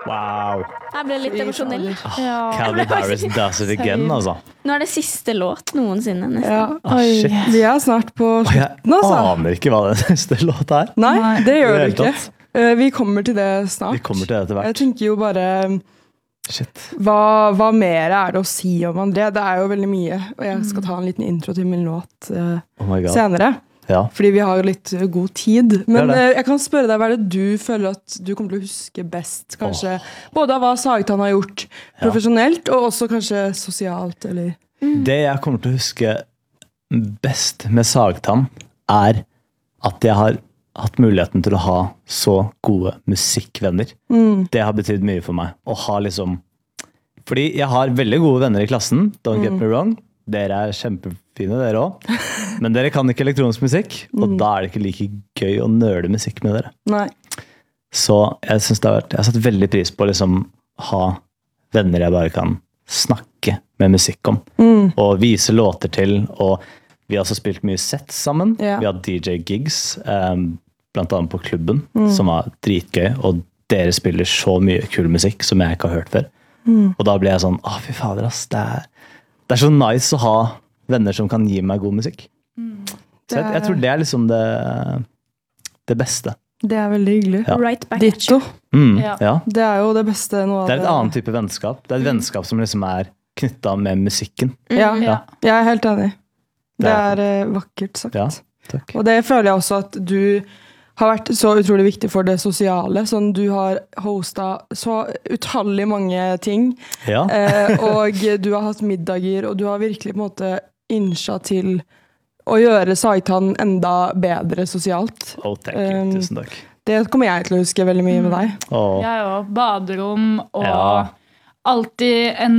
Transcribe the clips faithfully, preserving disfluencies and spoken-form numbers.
Wow. Jeg ble litt emosjonell. Ja. Calvin Harris does it again, altså. Nå er det siste låt noensinne, nesten. Ja. Ah, shit. Vi er snart på Og jeg slutten, altså. aner ikke hva den neste låt er. Nei, det gjør I du det ikke. hele tatt. Eh, Vi kommer til det snart. Vi kommer til det etter Jeg hvert. tenker jo bare, Shit. hva, hva mer er det å si om André? Det er jo veldig mye, og jeg skal ta en liten intro til min låt eh, Oh my god. senere. Ja. Fordi vi har litt eh, god tid. Men Det er eh, jeg kan spørre deg, hva er det du føler at du kommer til å huske best? Kanskje både av hva Sagtann har gjort profesjonelt, og også kanskje sosialt, eller? Det jeg kommer til å huske best med Sagtann er at jeg har hatt muligheten til å ha så gode musikkvenner. Mm. Det har betydd mye for meg. Å ha liksom... Fordi jeg har veldig gode venner i klassen, don't get me wrong. Dere er kjempefine, dere også. Men dere kan ikke elektronisk musikk, og da er det ikke like gøy å nøle musikk med dere. Nei. Så jeg synes det har vært... Jeg har satt veldig pris på å liksom ha venner jeg bare kan snakke med musikk om. Mm. Og vise låter til, og vi har også spilt mye sets sammen. Ja. Vi har D J-gigs, um, blant annet på klubben, som var dritgøy, og dere spiller så mye kul musikk som jeg ikke har hørt før. Mm. Og da blir jeg sånn, å fy fader ass, det er, det er så nice å ha venner som kan gi meg god musikk. Så jeg, jeg tror det er liksom det, det beste. Det er veldig hyggelig. Ja. Right back at Ditto. you. Mm, Ja. ja. Det er jo det beste nå. Det er et annet type vennskap. Det er et vennskap som liksom er knyttet med musikken. Ja, Ja. jeg er helt enig. Det Det er er- eh, vakkert sagt. Ja, takk. Og det føler jeg også at du har vært så utrolig viktig for det sosiale. Sånn, du har hostet så utallig mange ting, Ja, eh, og du har hatt middager, og du har virkelig på en måte innskja til å gjøre Sagtann enda bedre sosialt. oh, thank you. Um, Tusen takk. Det kommer jeg til å huske veldig mye med deg. Åh, Jeg òg. Baderom og Ja. alltid en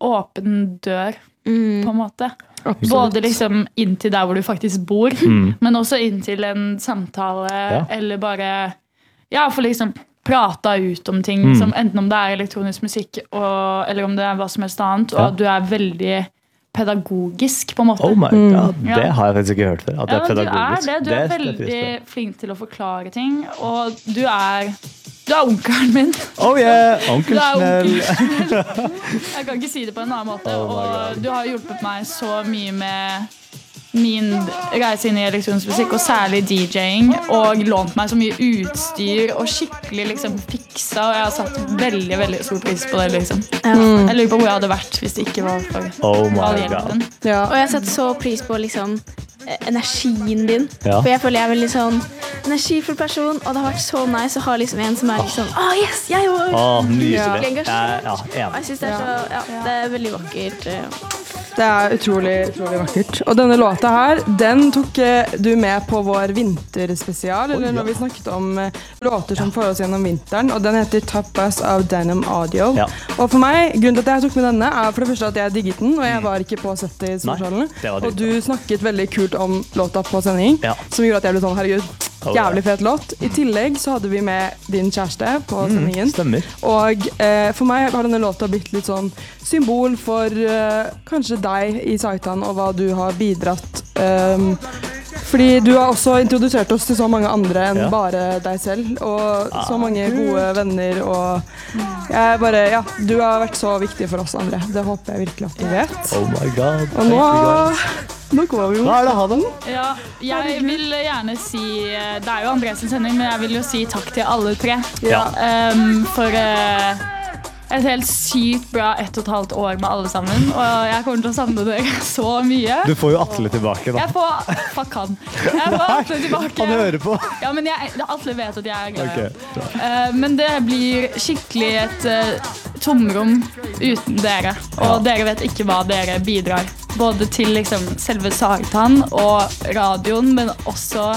åpen dør, Mm. på en måte. Absolutt. Både liksom inn til der hvor du faktisk bor, Mm. men også inn til en samtale, Ja. eller bare ja, for liksom prata ut om ting, Mm. som enten om det er elektronisk musikk, og, eller om det er hva som helst annet, og Ja. at du er veldig pedagogisk, på en måte. oh my Mm. god, Ja. det har jeg faktisk ikke hørt før. At det Ja, er du er pedagogisk. det. Du er setter jeg pris veldig på. flink til å forklare ting, og du er du er onkelen min. Oh yeah, onkel Du er Snell. onkel. Jeg kan ikke si det på en annen måte. Oh my Og God. du har hjulpet meg så mye med min reise inn i elektronisk musikk, og særlig D J-ing, og lånt meg så mye utstyr og skikkelig liksom fiksa, og jeg har satt veldig, veldig stor pris på det, liksom. Ja. Jeg lurer på hvor jeg hadde vært hvis det ikke var for Oh my all god. hjelpen. Ja. Og jeg setter så pris på liksom eh, energien din. Ja. For jeg føler jeg er veldig sånn energifull person, og det har vært så nice å ha liksom en som er liksom Å, yes, jeg òg! Åh, nydelig. Skikkelig engasjert. Jeg- Ja, Og jeg enig. synes det er så Ja, det er veldig vakkert. eh. Det er utrolig, utrolig vakkert. Og denne låta her, den tok eh, du med på vår vinterspesial, eller ja. når vi snakket om eh, låter som får oss gjennom vinteren, og den heter Top Bus av Denim Audio. Ja. Og for meg, grunnen til at jeg tok med denne, er for det første at jeg digget den, og jeg var ikke på settet i Storsalen. det var Og dritbra. du snakket veldig kult om låta på sending, Ja. som gjorde at jeg ble sånn, herregud, Oh, ja. jævlig fet låt. I tillegg så hadde vi med din kjæreste på sendingen. Stemmer. Og eh, for meg har denne låta blitt litt sånn symbol for eh, kanskje deg i Sagtann og hva du har bidratt. Um, fordi du har også introdusert oss til så mange andre enn Ja. bare deg selv. Og Ah, så mange gode venner. Og jeg bare, ja, du har vært så viktig for oss andre. Det håper jeg virkelig at du vet. Oh my god. Og nå, nå går vi jo. Hva er det, ha den? Ja, jeg vil gjerne si Det er jo Andres sending, men jeg vil jo si takk til alle tre. Ja. Um, for eh, et helt sykt bra ett og et halvt år med alle sammen. Og jeg kommer til å savne dere så mye. Du får jo Atle tilbake, da. Jeg får Fuck han. Jeg får Atle tilbake. Han hører på. Ja, men jeg, Atle vet at jeg er glad i Ok, ham. Eh, men det blir skikkelig et eh, tomrom uten dere. Og dere vet ikke hva dere bidrar. Både til liksom selve Sagtann og radioen, men også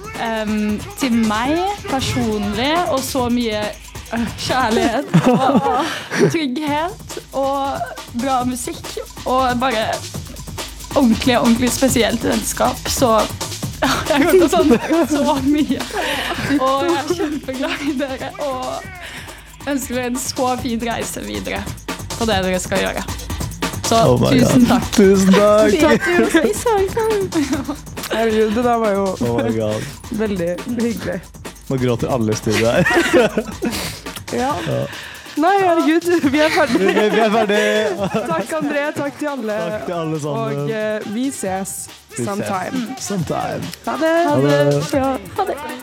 em, til meg personlig, og så mye øh, kjærlighet og trygghet og bra musikk og bare ordentlig, ordentlig spesielt vennskap. Så ja, jeg kommer til å savne så mye. Og jeg er kjempeglad i dere og ønsker dere en så fin reise videre på det dere skal gjøre. Så Oh my tusen God. takk. Tusen takk. I Sagtann. Herregud, det der var jo Oh my god. veldig hyggelig. Nå gråter alle i studiet her. Ja. Nei, herregud, vi er ferdige. Vi vi er ferdig. Takk, André. Takk til alle. Takk til alle sammen. Og eh, vi ses Vi ses sometime. Sometime. Ha det. Ha det. Ja, ha det.